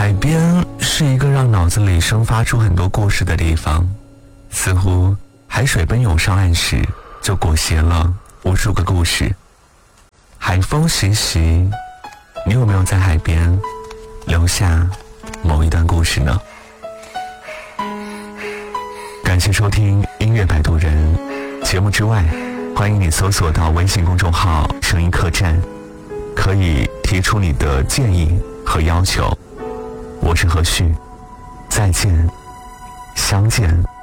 海边是一个让脑子里生发出很多故事的地方，似乎海水奔涌上岸时就裹挟了无数个故事。海风习习，你有没有在海边留下某一段故事呢？感谢收听音乐摆渡人节目之外，欢迎你搜索到微信公众号声音客栈，可以提出你的建议和要求。我是何旭，再见，相见。